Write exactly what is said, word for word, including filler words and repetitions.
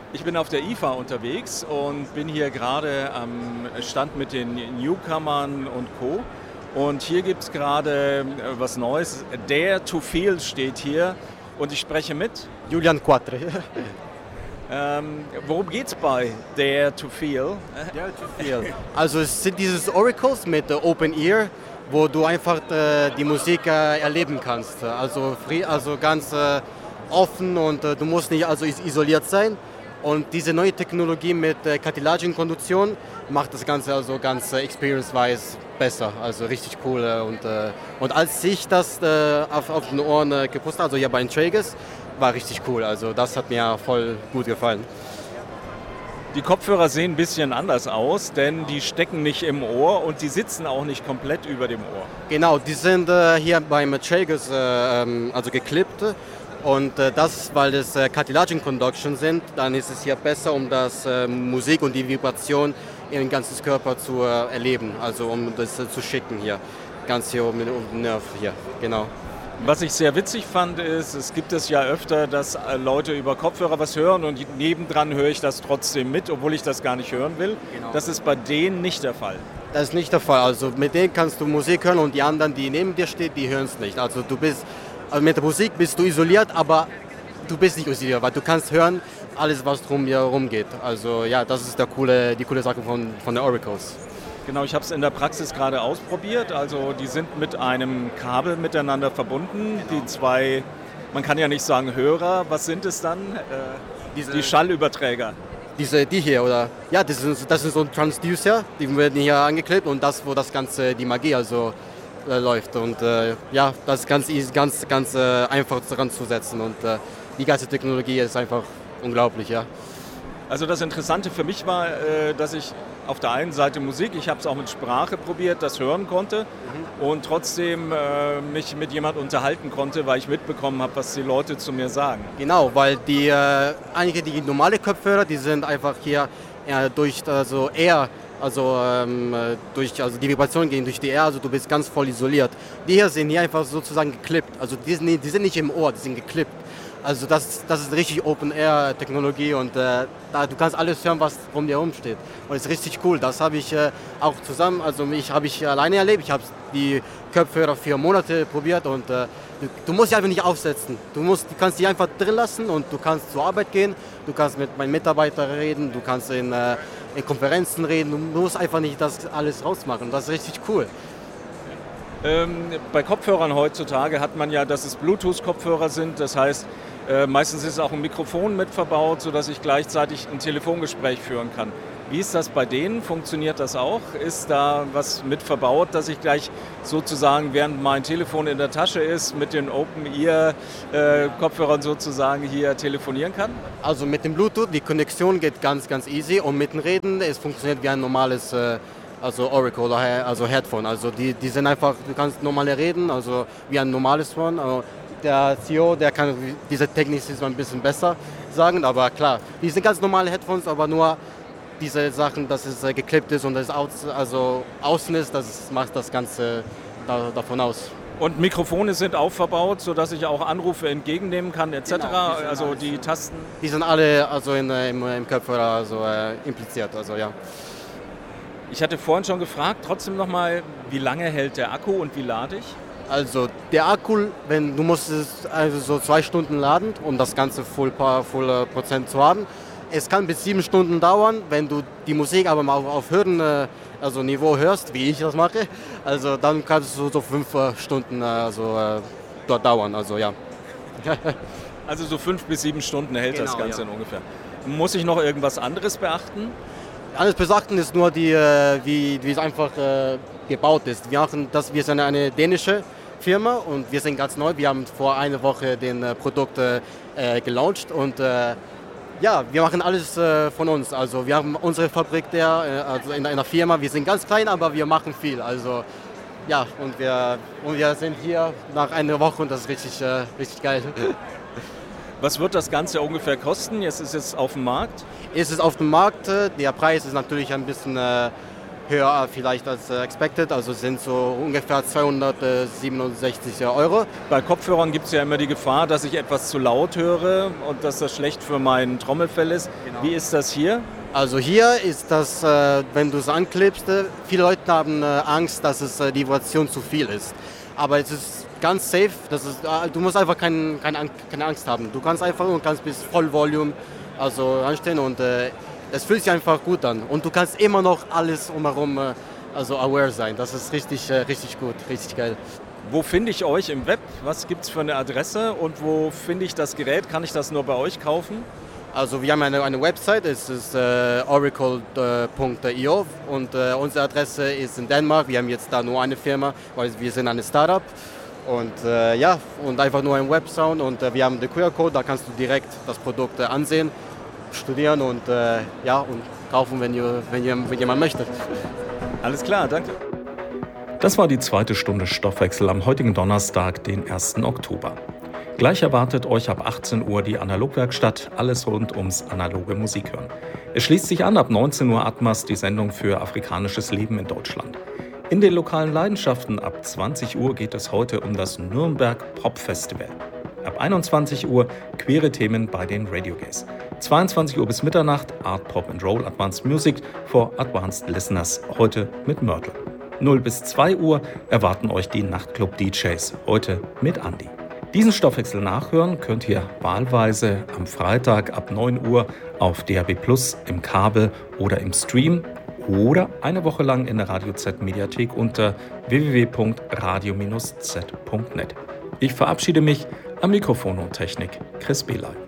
Ich bin auf der I F A unterwegs und bin hier gerade am Stand mit den Newcomern und Co. Und hier gibt es gerade was Neues. Dare to Feel steht hier und ich spreche mit Julian Quattri. Ähm, worum geht's bei Dare to Feel? Dare to Feel. Also es sind diese Oracles mit äh, Open Ear, wo du einfach äh, die Musik äh, erleben kannst. Also, free, also ganz äh, offen und äh, du musst nicht also is- isoliert sein. Und diese neue Technologie mit äh, Cartilagenkonduktion macht das Ganze also ganz äh, experience-wise besser. Also richtig cool. Äh, und, äh, und als ich das äh, auf, auf den Ohren äh, gepustet habe, also hier bei den Traegers, war richtig cool. Also das hat mir voll gut gefallen. Die Kopfhörer sehen ein bisschen anders aus, denn die stecken nicht im Ohr und die sitzen auch nicht komplett über dem Ohr. Genau, die sind äh, hier beim Traegers äh, ähm, also geklippt. Und äh, das, weil das äh, Cartilagen Conduction sind, dann ist es hier besser, um das äh, Musik und die Vibration in den ganzen Körper zu äh, erleben. Also um das äh, zu schicken hier. Ganz hier um den, um den Nerv hier, genau. Was ich sehr witzig fand, ist, es gibt es ja öfter, dass Leute über Kopfhörer was hören und nebendran höre ich das trotzdem mit, obwohl ich das gar nicht hören will. Genau. Das ist bei denen nicht der Fall. Das ist nicht der Fall. Also mit denen kannst du Musik hören und die anderen, die neben dir stehen, die hören es nicht. Also du bist, also mit der Musik bist du isoliert, aber du bist nicht isoliert, weil du kannst hören alles, was drum hier rumgeht. Also ja, das ist der coole, die coole Sache von, von der Oracles. Genau, ich habe es in der Praxis gerade ausprobiert. Also die sind mit einem Kabel miteinander verbunden. Die zwei, man kann ja nicht sagen Hörer, was sind es dann? Äh, Diese- die Schallüberträger. Diese, die hier, oder? Ja, das ist, das ist so ein Transducer, die werden hier angeklebt und das, wo das Ganze, die Magie also äh, läuft. Und äh, ja, das ist ganz, easy, ganz, ganz äh, einfach daran zu setzen und äh, die ganze Technologie ist einfach unglaublich, ja. Also das Interessante für mich war, äh, dass ich auf der einen Seite Musik, ich habe es auch mit Sprache probiert, das hören konnte und trotzdem äh, mich mit jemand unterhalten konnte, weil ich mitbekommen habe, was die Leute zu mir sagen. Genau, weil die, äh, einige die normale Kopfhörer, die sind einfach hier äh, durch also Air, also, ähm, äh, durch, also die Vibrationen gehen durch die Air, also du bist ganz voll isoliert. Die hier sind hier einfach sozusagen geklippt, also die sind, die sind nicht im Ohr, die sind geklippt. Also das, das ist richtig Open-Air-Technologie und äh, da, du kannst alles hören, was um dir herum steht. Und das ist richtig cool. Das habe ich äh, auch zusammen, also ich habe ich alleine erlebt. Ich habe die Kopfhörer vier Monate probiert und äh, du, du musst sie einfach nicht aufsetzen. Du, musst, du kannst die einfach drin lassen und du kannst zur Arbeit gehen, du kannst mit meinen Mitarbeitern reden, du kannst in, äh, in Konferenzen reden. Du musst einfach nicht das alles rausmachen. Das ist richtig cool. Ähm, bei Kopfhörern heutzutage hat man ja, dass es Bluetooth-Kopfhörer sind. Das heißt, äh, meistens ist auch ein Mikrofon mit verbaut, sodass ich gleichzeitig ein Telefongespräch führen kann. Wie ist das bei denen? Funktioniert das auch? Ist da was mit verbaut, dass ich gleich sozusagen, während mein Telefon in der Tasche ist, mit den Open-Ear-Kopfhörern sozusagen hier telefonieren kann? Also mit dem Bluetooth, die Konnexion geht ganz, ganz easy und mit dem Reden, es funktioniert wie ein normales äh, also Oracle oder he- also Headphone. Also die, die sind einfach, du kannst normal reden, also wie ein normales Phone. Also der C E O, der kann diese Technik ist mal ein bisschen besser sagen, aber klar, die sind ganz normale Headphones, aber nur diese Sachen, dass es äh, geklippt ist und das aus, also außen ist, das macht das Ganze da, davon aus. Und Mikrofone sind auch verbaut, sodass ich auch Anrufe entgegennehmen kann et cetera. Genau, die sind Also alles- die Tasten. Die sind alle also in, äh, im, im Kopfhörer also, äh, impliziert, also ja. Ich hatte vorhin schon gefragt, trotzdem nochmal, wie lange hält der Akku und wie lade ich? Also der Akku, wenn du musst es also so zwei Stunden laden, um das Ganze voll, paar, voll äh, Prozent zu haben. Es kann bis sieben Stunden dauern, wenn du die Musik aber mal auf, auf Hürden, äh, also Niveau hörst, wie ich das mache. Also dann kannst du so fünf äh, Stunden äh, also, äh, dort dauern. Also ja. Also so fünf bis sieben Stunden hält das Genau, Ganze ja. in ungefähr. Muss ich noch irgendwas anderes beachten? Alles beachten ist nur die, äh, wie, wie es einfach äh, gebaut ist. Wir machen das, wir sind eine dänische Firma und wir sind ganz neu. Wir haben vor einer Woche den äh, Produkt äh, gelauncht und äh, ja, wir machen alles äh, von uns. Also wir haben unsere Fabrik da, äh, also in einer Firma. Wir sind ganz klein, aber wir machen viel. Also ja, und wir, und wir sind hier nach einer Woche und das ist richtig, äh, richtig geil. Was wird das Ganze ungefähr kosten? Jetzt ist es auf dem Markt. Ist es auf dem Markt, äh, der Preis ist natürlich ein bisschen äh, höher vielleicht als äh, expected, also sind so ungefähr zweihundertsiebenundsechzig Euro. Bei Kopfhörern gibt es ja immer die Gefahr, dass ich etwas zu laut höre und dass das schlecht für mein Trommelfell ist. Genau. Wie ist das hier? Also hier ist das, äh, wenn du es anklebst, äh, viele Leute haben äh, Angst, dass es äh, die Vibration zu viel ist. Aber es ist ganz safe, das ist, äh, du musst einfach kein, kein, keine Angst haben. Du kannst einfach und kannst bis Vollvolume also anstellen und äh, es fühlt sich einfach gut an. Und du kannst immer noch alles umherum äh, also aware sein. Das ist richtig, äh, richtig gut, richtig geil. Wo finde ich euch im Web? Was gibt es für eine Adresse und wo finde ich das Gerät? Kann ich das nur bei euch kaufen? Also wir haben eine, eine Website, es ist äh, oracle punkt io und äh, unsere Adresse ist in Dänemark. Wir haben jetzt da nur eine Firma, weil wir sind eine Startup. Und äh, ja, und einfach nur ein Websound und äh, wir haben den Q R-Code, da kannst du direkt das Produkt äh, ansehen, studieren und äh, ja, und kaufen, wenn, ihr, wenn, ihr, wenn jemand möchte. Alles klar, danke. Das war die zweite Stunde Stoffwechsel am heutigen Donnerstag, den ersten Oktober. Gleich erwartet euch ab achtzehn Uhr die Analogwerkstatt, alles rund ums analoge Musikhören. Es schließt sich an ab neunzehn Uhr Atmas, die Sendung für afrikanisches Leben in Deutschland. In den lokalen Leidenschaften ab zwanzig Uhr geht es heute um das Nürnberg Pop Festival. Ab einundzwanzig Uhr queere Themen bei den Radio Gays. zweiundzwanzig Uhr bis Mitternacht Art Pop and Roll Advanced Music for Advanced Listeners, heute mit Mörtel. null bis zwei Uhr erwarten euch die Nachtclub-D Js, heute mit Andi. Diesen Stoffwechsel nachhören könnt ihr wahlweise am Freitag ab neun Uhr auf D A B plus, im Kabel oder im Stream oder eine Woche lang in der Radio Z Mediathek unter w w w punkt radio Bindestrich z punkt net. Ich verabschiede mich, am Mikrofon und Technik Chris Behley.